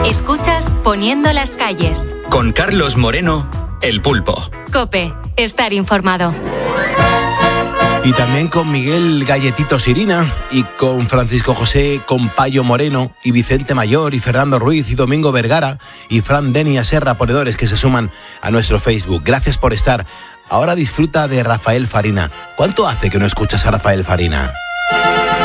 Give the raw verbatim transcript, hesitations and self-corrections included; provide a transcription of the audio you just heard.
Escuchas Poniendo las calles. Con Carlos Moreno, El Pulpo. COPE, estar informado. Y también con Miguel Galletito Sirina, y con Francisco José Compayo Moreno, y Vicente Mayor, y Fernando Ruiz, y Domingo Vergara, y Fran Denia Serra, ponedores que se suman a nuestro Facebook. Gracias por estar. Ahora disfruta de Rafael Farina. ¿Cuánto hace que no escuchas a Rafael Farina?